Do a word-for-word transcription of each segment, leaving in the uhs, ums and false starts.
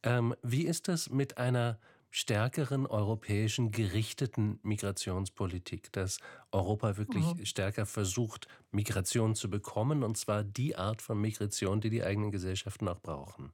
Ähm, wie ist das mit einer stärkeren europäischen gerichteten Migrationspolitik, dass Europa wirklich Mhm. stärker versucht, Migration zu bekommen, und zwar die Art von Migration, die die eigenen Gesellschaften auch brauchen?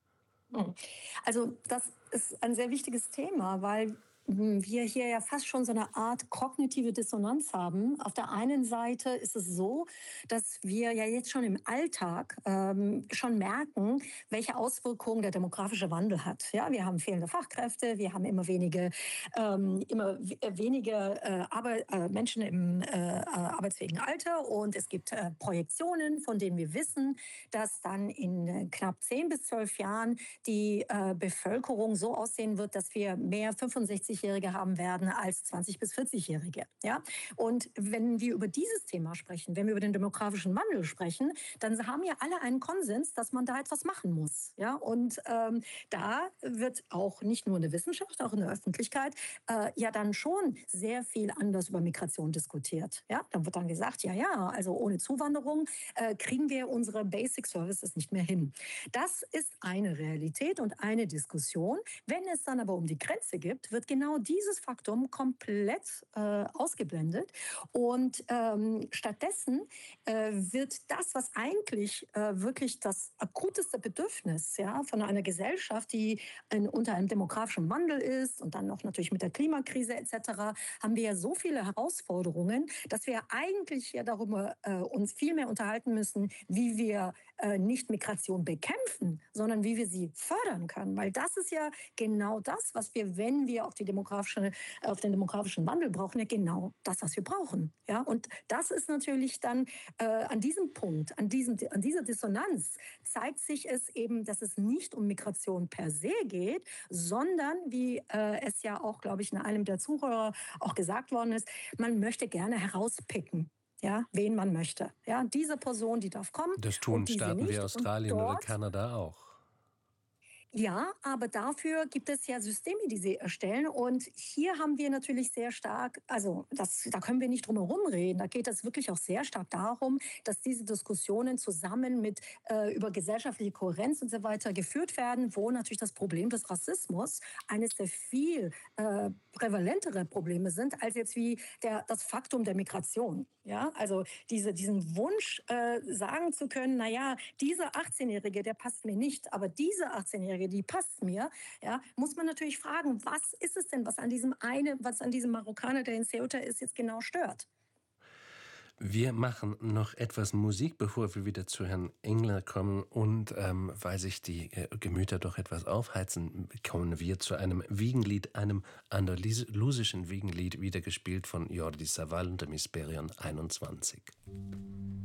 Mhm. Also, das ist ein sehr wichtiges Thema, weil, hm, wir hier ja fast schon so eine Art kognitive Dissonanz haben. Auf der einen Seite ist es so, dass wir ja jetzt schon im Alltag, ähm, schon merken, welche Auswirkungen der demografische Wandel hat. Ja, wir haben fehlende Fachkräfte, wir haben immer wenige ähm, immer w äh, weniger, äh, Arbei äh, Menschen im, äh, äh, arbeitsfähigen Alter, und es gibt, äh, Projektionen, von denen wir wissen, dass dann in äh, knapp zehn bis zwölf Jahren die äh, Bevölkerung so aussehen wird, dass wir mehr fünfundsechzigjährige haben werden als zwanzig bis vierzig-Jährige. Ja? Und wenn wir über dieses Thema sprechen, wenn wir über den demografischen Wandel sprechen, dann haben ja alle einen Konsens, dass man da etwas machen muss. Ja? Und ähm, da wird auch nicht nur in der Wissenschaft, auch in der Öffentlichkeit äh, ja dann schon sehr viel anders über Migration diskutiert. Ja? Dann wird dann gesagt, ja, ja, also ohne Zuwanderung äh, kriegen wir unsere Basic Services nicht mehr hin. Das ist eine Realität und eine Diskussion. Wenn es dann aber um die Grenze geht, wird genau dieses Faktum komplett äh, ausgeblendet. Und ähm, stattdessen äh, wird das, was eigentlich äh, wirklich das akuteste Bedürfnis, ja, von einer Gesellschaft, die in, unter einem demografischen Wandel ist und dann noch natürlich mit der Klimakrise et cetera, haben wir ja so viele Herausforderungen, dass wir eigentlich ja darüber äh, uns viel mehr unterhalten müssen, wie wir äh, nicht Migration bekämpfen, sondern wie wir sie fördern können. Weil das ist ja genau das, was wir, wenn wir auf, die demografische, auf den demografischen Wandel brauchen, ja genau das, was wir brauchen. Ja? Und das ist natürlich dann äh, an diesem Punkt, an, diesem, an dieser Dissonanz zeigt sich es eben, dass es nicht um Migration per se geht, sondern, wie äh, es ja auch, glaube ich, in einem der Zuhörer auch gesagt worden ist, man möchte gerne herauspicken, ja, wen man möchte. Ja, diese Person, die darf kommen Das tun und diese Staaten wie nicht. Und Australien oder dort Kanada auch. ja, aber dafür gibt es ja Systeme, die sie erstellen. Und hier haben wir natürlich sehr stark, also das, da können wir nicht drum herum reden. Da geht es wirklich auch sehr stark darum, dass diese Diskussionen zusammen mit äh, über gesellschaftliche Kohärenz und so weiter geführt werden, wo natürlich das Problem des Rassismus eines der viel äh, prävalentere Probleme sind, als jetzt wie der, das Faktum der Migration. Ja, also diese, diesen Wunsch, äh, sagen zu können, na ja, dieser achtzehnjährige, der passt mir nicht, aber diese achtzehnjährige, die passt mir, ja, muss man natürlich fragen, was ist es denn, was an diesem einen, was an diesem Marokkaner, der in Ceuta ist, jetzt genau stört? Wir machen noch etwas Musik, bevor wir wieder zu Herrn Engler kommen. Und ähm, weil sich die äh, Gemüter doch etwas aufheizen, kommen wir zu einem Wiegenlied, einem andalusischen Wiegenlied, wiedergespielt von Jordi Savall und dem Hesperion einundzwanzig.